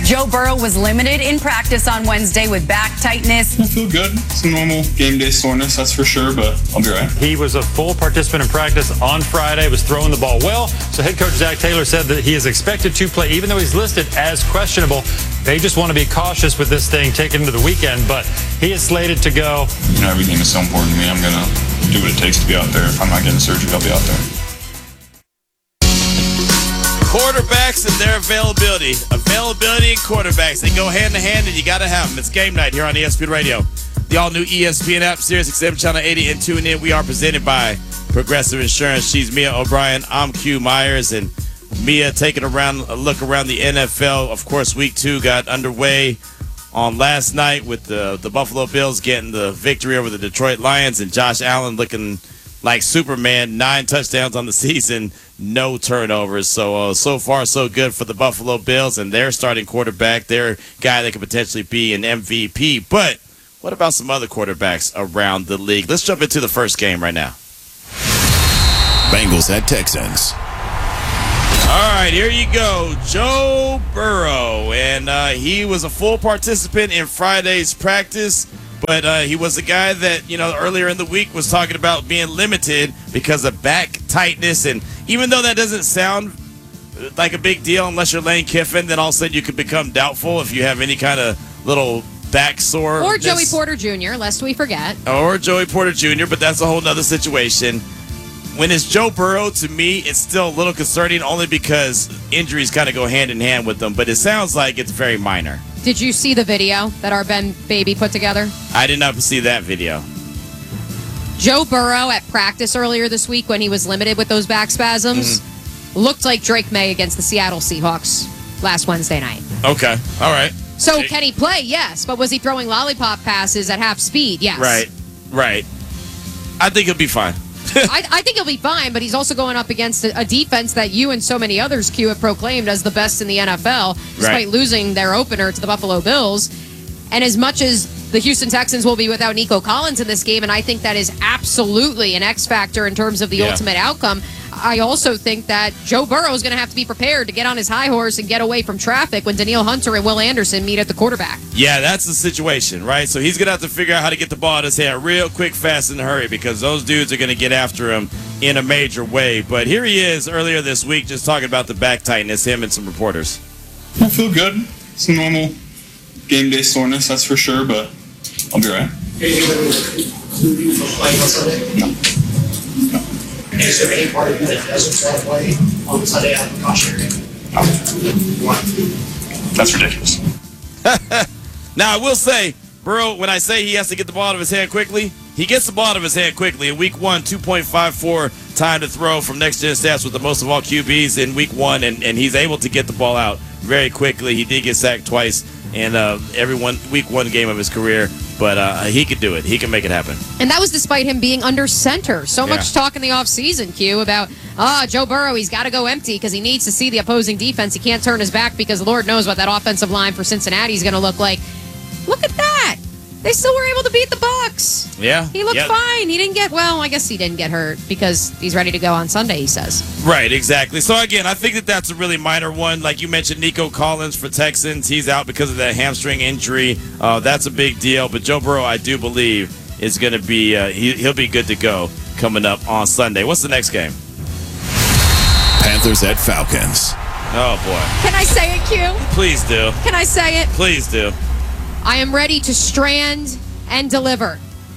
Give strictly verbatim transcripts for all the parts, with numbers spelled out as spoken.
Joe Burrow was limited in practice on Wednesday with back tightness. I feel good. It's a normal game day soreness, that's for sure, but I'll be right. He was a full participant in practice on Friday, was throwing the ball well. So head coach Zach Taylor said that he is expected to play, even though he's listed as questionable. They just want to be cautious with this thing taken into the weekend, but he is slated to go. You know, everything is so important to me. I'm going to do what it takes to be out there. If I'm not getting surgery, I'll be out there. Quarterbacks and their availability. Availability and quarterbacks. They go hand in hand, and you got to have them. It's game night here on E S P N Radio. The all-new E S P N app, Sirius X M Channel eighty, and tune in. We are presented by Progressive Insurance. She's Mia O'Brien. I'm Q Myers, and Mia taking around a look around the N F L. Of course, week two got underway on last night with the, the Buffalo Bills getting the victory over the Detroit Lions, and Josh Allen looking like Superman. Nine touchdowns on the season, no turnovers. So, uh, so far, so good for the Buffalo Bills and their starting quarterback, their guy that could potentially be an M V P. But what about some other quarterbacks around the league? Let's jump into the first game right now. Bengals at Texans. All right, here you go. Joe Burrow, and uh, he was a full participant in Friday's practice, but uh, he was a guy that, you know, earlier in the week was talking about being limited because of back tightness, and even though that doesn't sound like a big deal unless you're Lane Kiffin, then all of a sudden you could become doubtful if you have any kind of little back sore. Or Joey Porter Junior, lest we forget. Or Joey Porter Junior, but that's a whole other situation. When it's Joe Burrow, to me, it's still a little concerning only because injuries kind of go hand in hand with them, but it sounds like it's very minor. Did you see the video that our Ben Baby put together? I did not see that video. Joe Burrow at practice earlier this week when he was limited with those back spasms mm-hmm. looked like Drake May against the Seattle Seahawks last Wednesday night. Okay. All right. So can he play? Yes. But was he throwing lollipop passes at half speed? Yes. Right. Right. I think he'll be fine. I, I think he'll be fine, but he's also going up against a, a defense that you and so many others, Q, have proclaimed as the best in the N F L, despite right. losing their opener to the Buffalo Bills. And as much as the Houston Texans will be without Nico Collins in this game, and I think that is absolutely an X factor in terms of the yeah. ultimate outcome, I also think that Joe Burrow is going to have to be prepared to get on his high horse and get away from traffic when Danielle Hunter and Will Anderson meet at the quarterback. Yeah, that's the situation, right? So he's going to have to figure out how to get the ball in his hand real quick, fast, and hurry because those dudes are going to get after him in a major way. But here he is earlier this week just talking about the back tightness, him and some reporters. I feel good. It's a normal game day soreness, that's for sure, but I'll be right. No. No. Is there any part of you that doesn't want to play on Sunday out of cautionary? No. That's ridiculous. Now, I will say, Burrow, when I say he has to get the ball out of his hand quickly, he gets the ball out of his hand quickly. In week one, two point five four time to throw from Next Gen Stats with the most of all Q Bs in week one, and, and he's able to get the ball out very quickly. He did get sacked twice in uh, every one, week one game of his career, but uh, he could do it. He can make it happen. And that was despite him being under center. So yeah. much talk in the offseason, Q, about, ah, Joe Burrow, he's got to go empty because he needs to see the opposing defense. He can't turn his back because Lord knows what that offensive line for Cincinnati is going to look like. Look at that. They still were able to beat the Bucs. Yeah. He looked yep. fine. He didn't get, well, I guess he didn't get hurt because he's ready to go on Sunday, he says. Right, exactly. So, again, I think that that's a really minor one. Like you mentioned, Nico Collins for Texans. He's out because of that hamstring injury. Uh, that's a big deal. But Joe Burrow, I do believe, is going to be, uh, he, he'll be good to go coming up on Sunday. What's the next game? Panthers at Falcons. Oh, boy. Can I say it, Q? Please do. Can I say it? Please do. I am ready to strand and deliver.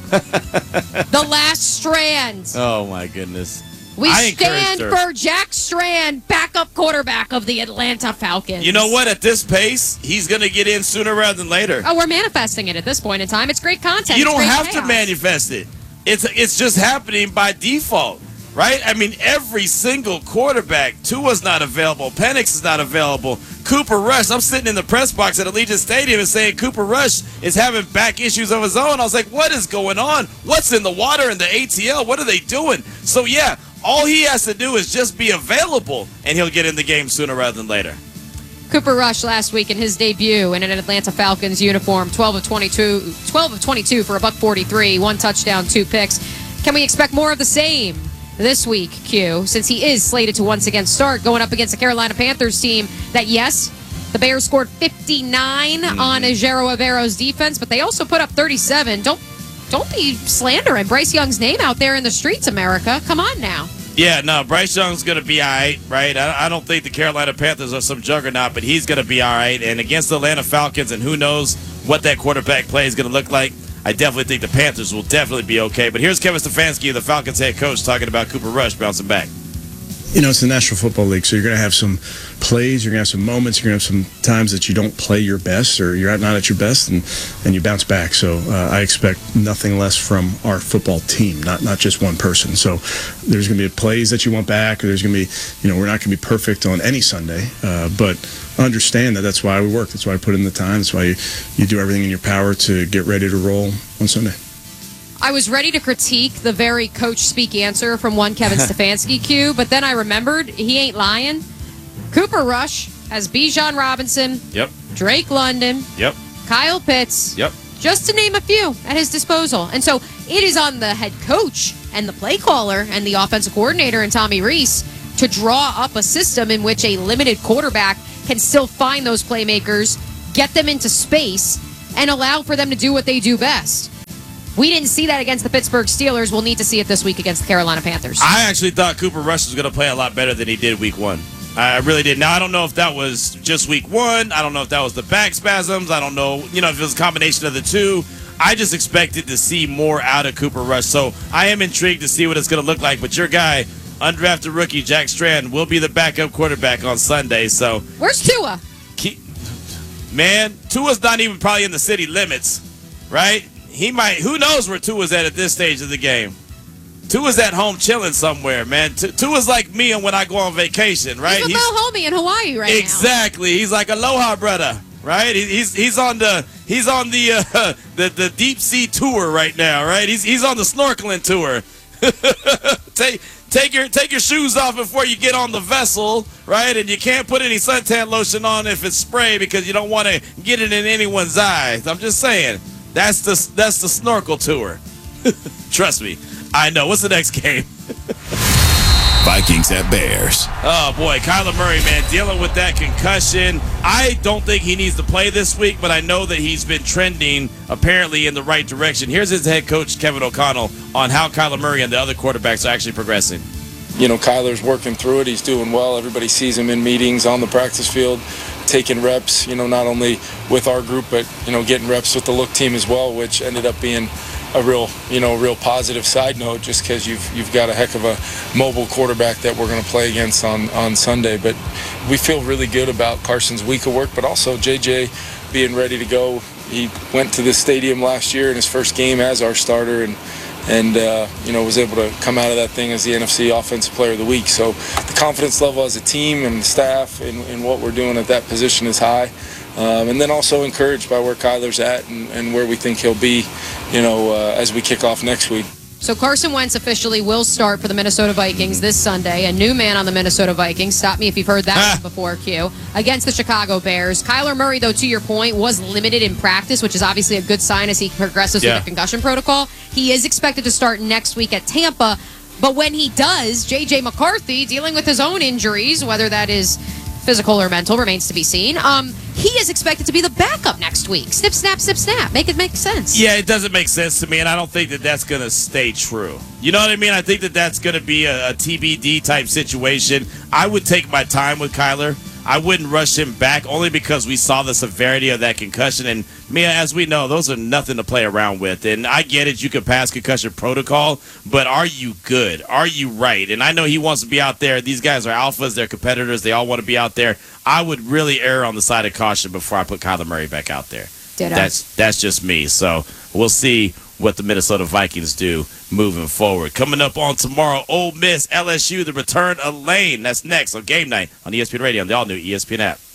The last strand. Oh, my goodness. We I stand her. for Jack Strand, backup quarterback of the Atlanta Falcons. You know what? At this pace, he's going to get in sooner rather than later. Oh, we're manifesting it at this point in time. It's great content. You It's don't great have chaos. to manifest it. It's it's just happening by default, right? I mean, every single quarterback, Tua's not available, Penix is not available, Cooper Rush. I'm sitting in the press box at Allegiant Stadium and saying Cooper Rush is having back issues of his own. I was like, what is going on? What's in the water in the A T L? What are they doing? So, yeah, all he has to do is just be available, and he'll get in the game sooner rather than later. Cooper Rush last week in his debut in an Atlanta Falcons uniform, twelve of twenty-two, twelve of twenty-two for a buck forty-three, one touchdown, two picks. Can we expect more of the same this week, Q, since he is slated to once again start going up against the Carolina Panthers team that, yes, The Bears scored fifty-nine mm. on Ejiro Evero's defense, but they also put up thirty-seven. Don't don't be slandering Bryce Young's name out there in the streets, America. Come on now. Yeah, no, Bryce Young's going to be all right, right? I, I don't think the Carolina Panthers are some juggernaut, but he's going to be all right. And against the Atlanta Falcons, and who knows what that quarterback play is going to look like, I definitely think the Panthers will definitely be okay. But here's Kevin Stefanski, the Falcons head coach, talking about Cooper Rush bouncing back. You know, it's the National Football League, so you're going to have some plays, you're going to have some moments, you're going to have some times that you don't play your best or you're not at your best, and, and you bounce back. So uh, I expect nothing less from our football team, not not just one person. So there's going to be plays that you want back, or there's going to be, you know, we're not going to be perfect on any Sunday, uh, but understand that that's why we work. That's why I put in the time. That's why you, you do everything in your power to get ready to roll on Sunday. I was ready to critique the very coach speak answer from one Kevin Stefanski Q, but then I remembered he ain't lying. Cooper Rush has Bijan Robinson, yep, Drake London, yep, Kyle Pitts, yep, just to name a few at his disposal. And so it is on the head coach and the play caller and the offensive coordinator and Tommy Rees to draw up a system in which a limited quarterback can still find those playmakers, get them into space, and allow for them to do what they do best. We didn't see that against the Pittsburgh Steelers. We'll need to see it this week against the Carolina Panthers. I actually thought Cooper Rush was going to play a lot better than he did week one. I really did. Now, I don't know if that was just week one. I don't know if that was the back spasms. I don't know, you know, if it was a combination of the two. I just expected to see more out of Cooper Rush. So I am intrigued to see what it's going to look like. But your guy, undrafted rookie Jack Strand, will be the backup quarterback on Sunday. So where's Tua? Keep, man, Tua's not even probably in the city limits, right? He might. Who knows where Tua's at at this stage of the game? Tua's at home chilling somewhere, man. Tua's like me when I go on vacation, right? He's a little homie in Hawaii right exactly. now. Exactly. He's like aloha, brother, right? He's he's on the he's on the uh, the the deep sea tour right now, right? He's he's on the snorkeling tour. take take your take your shoes off before you get on the vessel, right? And you can't put any suntan lotion on if it's spray because you don't want to get it in anyone's eyes. I'm just saying. That's the that's the snorkel tour. Trust me, I know. What's the next game? Vikings at Bears. Oh boy, Kyler Murray, man, dealing with that concussion. I don't think he needs to play this week, but I know that he's been trending apparently in the right direction. Here's his head coach Kevin O'Connell on how Kyler Murray and the other quarterbacks are actually progressing. You know, Kyler's working through it. He's doing well. Everybody sees him in meetings on the practice field, taking reps, you know, not only with our group, but, you know, getting reps with the look team as well, which ended up being a real, you know, real positive side note just because you've you've got a heck of a mobile quarterback that we're going to play against on, on Sunday. But we feel really good about Carson's week of work, but also J J being ready to go. He went to the stadium last year in his first game as our starter, and and uh, you know, was able to come out of that thing as the N F C Offensive Player of the Week. So the confidence level as a team and staff in, in what we're doing at that position is high. Um, and then also encouraged by where Kyler's at and, and where we think he'll be, you know, uh, as we kick off next week. So Carson Wentz officially will start for the Minnesota Vikings this Sunday. A new man on the Minnesota Vikings. Stop me if you've heard that one before, Q. Against the Chicago Bears. Kyler Murray, though, to your point, was limited in practice, which is obviously a good sign as he progresses yeah. with the concussion protocol. He is expected to start next week at Tampa. But when he does, J J McCarthy, dealing with his own injuries, whether that is physical or mental, remains to be seen. Um, he is expected to be the backup next week. Snip, snap, snip, snap. Make it make sense. Yeah, it doesn't make sense to me, and I don't think that that's going to stay true. You know what I mean? I think that that's going to be a, a T B D type situation. I would take my time with Kyler. I wouldn't rush him back only because we saw the severity of that concussion. And, Mia, as we know, those are nothing to play around with. And I get it. You can pass concussion protocol, but are you good? Are you right? And I know he wants to be out there. These guys are alphas. They're competitors. They all want to be out there. I would really err on the side of caution before I put Kyler Murray back out there. Ditto. That's that's just me. So we'll see what the Minnesota Vikings do moving forward. Coming up on tomorrow, Ole Miss, L S U, the return of Lane. That's next on Game Night on E S P N Radio on the all-new E S P N app.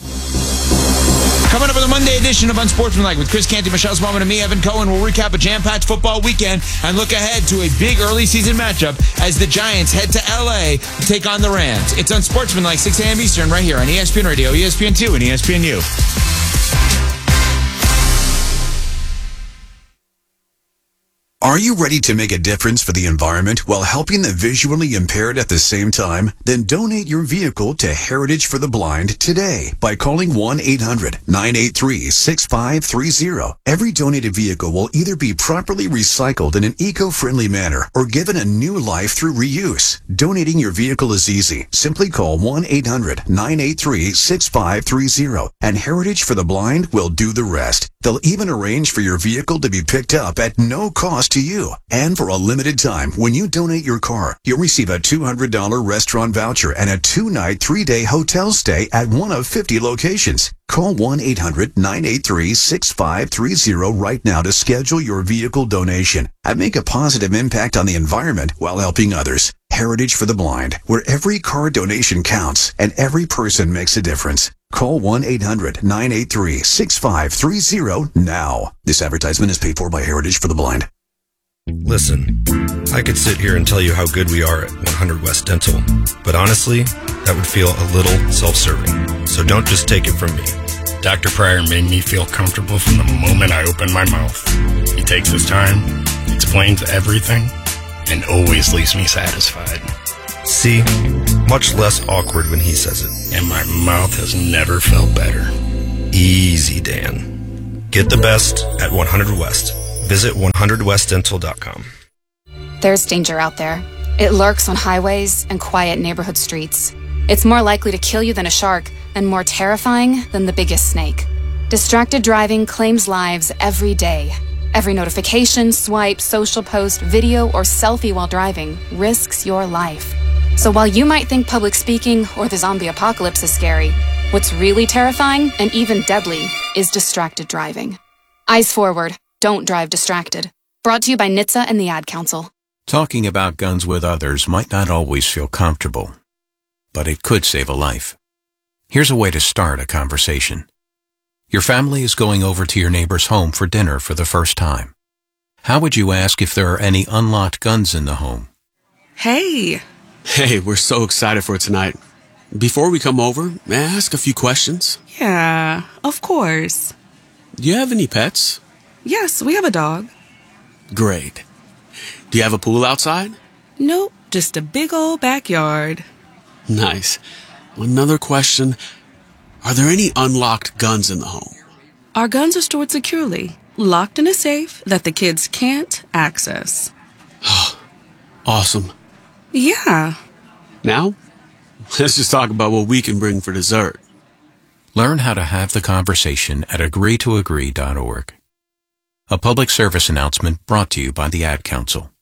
Coming up on the Monday edition of Unsportsmanlike with Chris Canty, Michelle Smallman, and me, Evan Cohen, we'll recap a jam-packed football weekend and look ahead to a big early season matchup as the Giants head to L A to take on the Rams. It's Unsportsmanlike, six a.m. Eastern, right here on E S P N Radio, E S P N two, and E S P N U. Are you ready to make a difference for the environment while helping the visually impaired at the same time? Then donate your vehicle to Heritage for the Blind today by calling one eight hundred nine eight three six five three zero. Every donated vehicle will either be properly recycled in an eco-friendly manner or given a new life through reuse. Donating your vehicle is easy. Simply call one eight hundred nine eight three six five three zero and Heritage for the Blind will do the rest. They'll even arrange for your vehicle to be picked up at no cost to you. And for a limited time, when you donate your car, you'll receive a two hundred dollars restaurant voucher and a two-night, three-day hotel stay at one of fifty locations. Call one eight hundred nine eight three six five three zero right now to schedule your vehicle donation and make a positive impact on the environment while helping others. Heritage for the Blind, where every car donation counts and every person makes a difference. Call one eight hundred nine eight three six five three zero now. This advertisement is paid for by Heritage for the Blind. Listen, I could sit here and tell you how good we are at one hundred West Dental, but honestly, that would feel a little self-serving. So don't just take it from me. Doctor Pryor made me feel comfortable from the moment I opened my mouth. He takes his time, explains everything, and always leaves me satisfied. See? Much less awkward when he says it. And my mouth has never felt better. Easy, Dan. Get the best at one hundred West. Visit one hundred west dental dot com. There's danger out there. It lurks on highways and quiet neighborhood streets. It's more likely to kill you than a shark, and more terrifying than the biggest snake. Distracted driving claims lives every day. Every notification, swipe, social post, video, or selfie while driving risks your life. So while you might think public speaking or the zombie apocalypse is scary, what's really terrifying and even deadly is distracted driving. Eyes forward. Don't drive distracted. Brought to you by N H T S A and the Ad Council. Talking about guns with others might not always feel comfortable, but it could save a life. Here's a way to start a conversation. Your family is going over to your neighbor's home for dinner for the first time. How would you ask if there are any unlocked guns in the home? Hey! Hey, we're so excited for tonight. Before we come over, may I ask a few questions? Yeah, of course. Do you have any pets? Yes, we have a dog. Great. Do you have a pool outside? Nope, just a big old backyard. Nice. Another question. Are there any unlocked guns in the home? Our guns are stored securely, locked in a safe that the kids can't access. Awesome. Yeah. Now, let's just talk about what we can bring for dessert. Learn how to have the conversation at agree to agree dot org. A public service announcement brought to you by the Ad Council.